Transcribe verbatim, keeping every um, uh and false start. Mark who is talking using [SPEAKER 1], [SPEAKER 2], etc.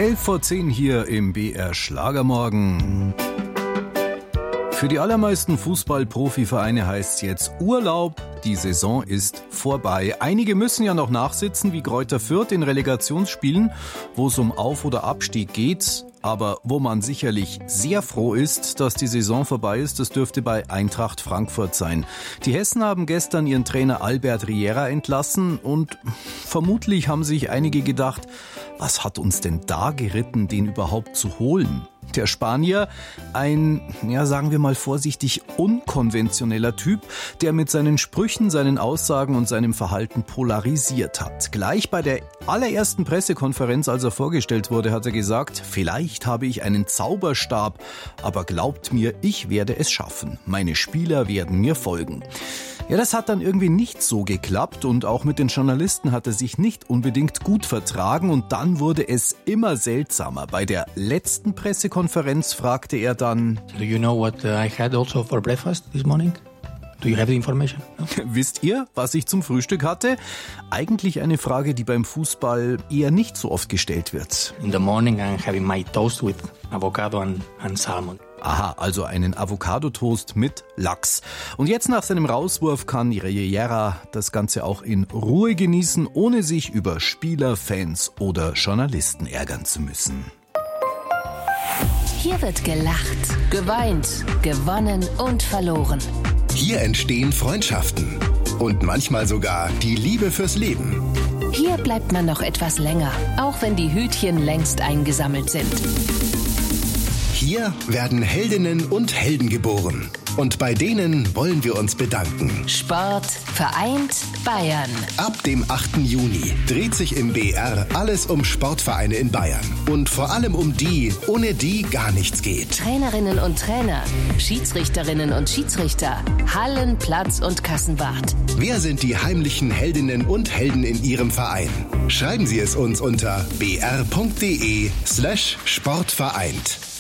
[SPEAKER 1] elf vor zehn hier im B R Schlagermorgen. Für die allermeisten Fußball-Profivereine heißt es jetzt Urlaub. Die Saison ist vorbei. Einige müssen ja noch nachsitzen, wie Greuther Fürth in Relegationsspielen, wo es um Auf- oder Abstieg geht. Aber wo man sicherlich sehr froh ist, dass die Saison vorbei ist, das dürfte bei Eintracht Frankfurt sein. Die Hessen haben gestern ihren Trainer Albert Riera entlassen und vermutlich haben sich einige gedacht, was hat uns denn da geritten, den überhaupt zu holen? Der Spanier, ein, ja sagen wir mal vorsichtig, unkonventioneller Typ, der mit seinen Sprüchen, seinen Aussagen und seinem Verhalten polarisiert hat. Gleich bei der allerersten Pressekonferenz, als er vorgestellt wurde, hat er gesagt, vielleicht habe ich einen Zauberstab, aber glaubt mir, ich werde es schaffen. Meine Spieler werden mir folgen. Ja, das hat dann irgendwie nicht so geklappt und auch mit den Journalisten hat er sich nicht unbedingt gut vertragen und dann wurde es immer seltsamer. Bei der letzten Pressekonferenz fragte er dann:
[SPEAKER 2] Do you know what I had also for breakfast this morning? Do you have the information? No?
[SPEAKER 1] Wisst ihr, was ich zum Frühstück hatte? Eigentlich eine Frage, die beim Fußball eher nicht so oft gestellt wird.
[SPEAKER 2] In the morning I'm having my toast with avocado and, and salmon.
[SPEAKER 1] Aha, also einen Avocado-Toast mit Lachs. Und jetzt nach seinem Rauswurf kann Riera das Ganze auch in Ruhe genießen, ohne sich über Spieler, Fans oder Journalisten ärgern zu müssen.
[SPEAKER 3] Hier wird gelacht, geweint, gewonnen und verloren.
[SPEAKER 4] Hier entstehen Freundschaften und manchmal sogar die Liebe fürs Leben.
[SPEAKER 3] Hier bleibt man noch etwas länger, auch wenn die Hütchen längst eingesammelt sind.
[SPEAKER 4] Hier werden Heldinnen und Helden geboren. Und bei denen wollen wir uns bedanken.
[SPEAKER 3] Sport vereint Bayern.
[SPEAKER 4] Ab dem achten Juni dreht sich im B R alles um Sportvereine in Bayern. Und vor allem um die, ohne die gar nichts geht.
[SPEAKER 3] Trainerinnen und Trainer, Schiedsrichterinnen und Schiedsrichter, Hallen, Platz und Kassenwart.
[SPEAKER 4] Wer sind die heimlichen Heldinnen und Helden in Ihrem Verein? Schreiben Sie es uns unter b r punkt d e slash sportvereint.